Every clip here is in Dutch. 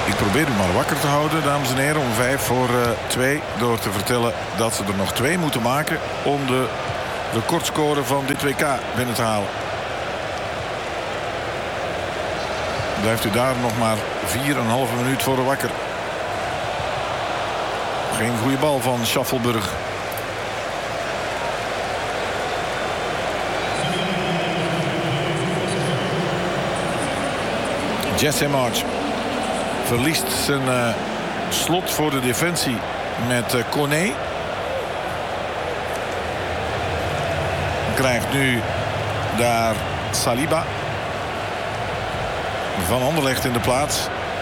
Ik probeer u maar wakker te houden, dames en heren, om 2:05 door te vertellen dat ze er nog 2 moeten maken om de recordscore van dit WK binnen te halen. Blijft u daar nog maar 4,5 minuut voor wakker. Geen goede bal van Schaffelburg. Jesse March verliest zijn slot voor de defensie met Kone. Krijgt nu daar Saliba van Anderlecht in de plaats.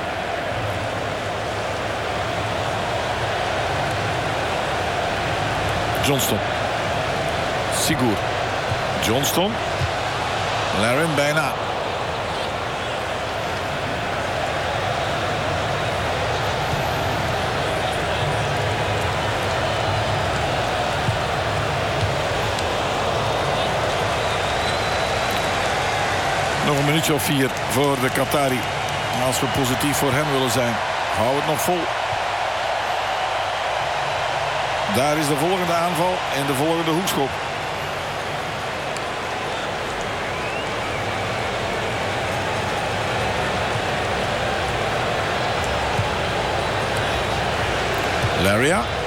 Johnston. Sigur. Johnston. Larin bijna. Nog een minuutje of 4 voor de Qatari. En als we positief voor hem willen zijn, hou het nog vol. Daar is de volgende aanval en de volgende hoekschop. Laria.